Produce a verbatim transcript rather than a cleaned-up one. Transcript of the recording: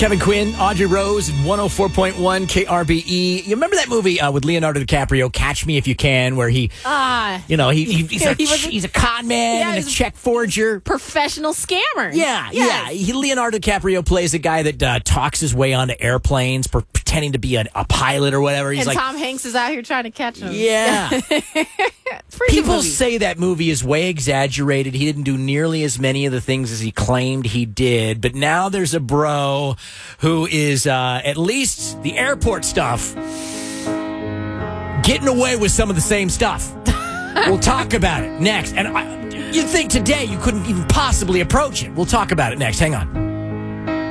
Kevin Quinn, Audrey Rose, one oh four point one K R B E. You remember that movie uh, with Leonardo DiCaprio, Catch Me If You Can, where he, Ah, you know, he, he he's, a, he was a- he's a con man Yeah, and a he's a- check forger. professional scammer. Yeah, Yes. yeah. He, Leonardo DiCaprio plays a guy that uh, talks his way onto airplanes, per- pretending to be a, a pilot or whatever. He's And like, Tom Hanks is out here trying to catch him. yeah. It's a pretty good People movie. say that movie is way exaggerated. He didn't do nearly as many of the things as he claimed he did. But now there's a bro who is, uh, at least the airport stuff, getting away with some of the same stuff. We'll talk about it next. And I, you'd think today you couldn't even possibly approach it. We'll talk about it next. Hang on.